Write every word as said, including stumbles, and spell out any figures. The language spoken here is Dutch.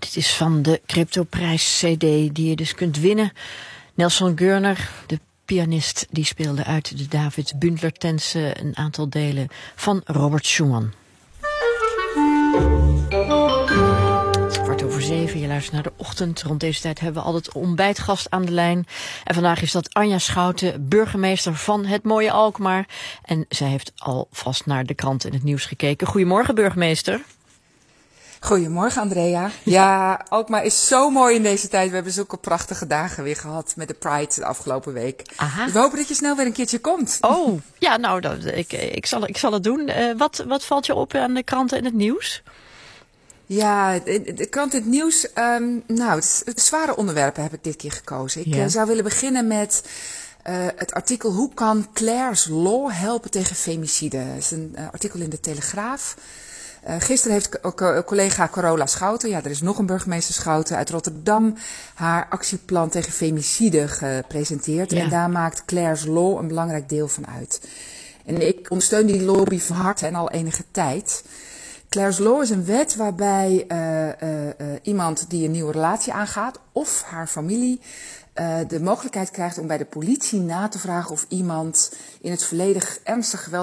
Dit is van de Cryptoprijs C D die je dus kunt winnen. Nelson Gurner, de pianist, die speelde uit de David Bündler Tense een aantal delen van Robert Schumann. Het is kwart over zeven, je luistert naar de ochtend. Rond deze tijd hebben we altijd ontbijtgast aan de lijn. En vandaag is dat Anja Schouten, burgemeester van het mooie Alkmaar. En zij heeft alvast naar de krant en het nieuws gekeken. Goedemorgen, burgemeester. Goedemorgen, Andrea. Ja, Alkmaar is zo mooi in deze tijd. We hebben zulke prachtige dagen weer gehad met de Pride de afgelopen week. Aha. Dus we hopen dat je snel weer een keertje komt. Oh, ja, nou, dat, ik, ik, zal, ik zal het doen. Uh, wat, wat valt je op aan de kranten en het nieuws? Ja, de, de krant en het nieuws. Um, nou, het, het zware onderwerpen heb ik dit keer gekozen. Ik ja. uh, zou willen beginnen met uh, het artikel Hoe kan Clare's Law helpen tegen femicide? Dat is een uh, artikel in de Telegraaf. Uh, gisteren heeft co- collega Carola Schouten, ja, er is nog een burgemeester Schouten uit Rotterdam, haar actieplan tegen femicide gepresenteerd. Ja. En daar maakt Clare's Law een belangrijk deel van uit. En ik ondersteun die lobby van harte en al enige tijd. Clare's Law is een wet waarbij uh, uh, uh, iemand die een nieuwe relatie aangaat of haar familie uh, de mogelijkheid krijgt om bij de politie na te vragen of iemand in het verleden ernstig geweld